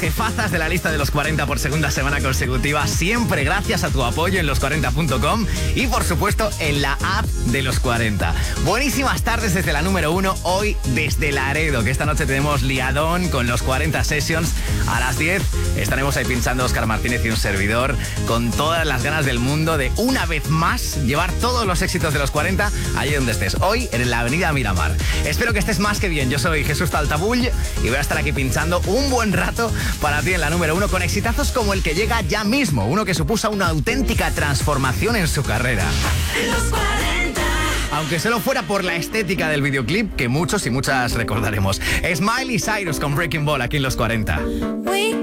jefazas de la lista de los 40 por segunda semana consecutiva, siempre gracias a tu apoyo en los40.com y por supuesto en la app de los 40. Buenísimas tardes desde la número 1, hoy desde Laredo, que esta noche tenemos liadón con los 40 Sessions. A las 10 estaremos ahí pinchando Óscar Martínez y un servidor con todas las ganas del mundo de una vez más llevar todos los éxitos de los 40 allí donde estés. Hoy en la avenida Miramar. Espero que estés más que bien. Yo soy Jesús Taltabull y voy a estar aquí pinchando un buen rato para ti en la número 1 con exitazos como el que llega ya mismo, uno que supuso una auténtica transformación en su carrera. Los 40. Aunque solo fuera por la estética del videoclip que muchos y muchas recordaremos. Miley Cyrus con Breaking Ball aquí en los 40. We